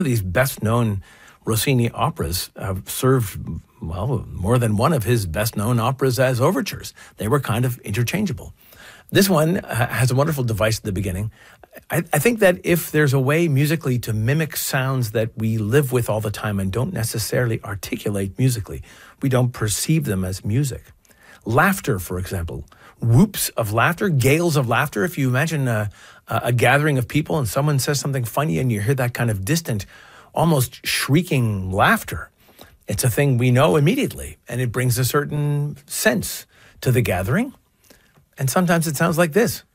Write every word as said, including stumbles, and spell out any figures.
these best-known Rossini operas have served, well, more than one of his best-known operas as overtures. They were kind of interchangeable. This one uh, has a wonderful device at the beginning. I, I think that if there's a way musically to mimic sounds that we live with all the time and don't necessarily articulate musically, we don't perceive them as music. Laughter, for example, whoops of laughter, gales of laughter. If you imagine a, a gathering of people and someone says something funny and you hear that kind of distant, almost shrieking laughter, it's a thing we know immediately, and it brings a certain sense to the gathering. And sometimes it sounds like this.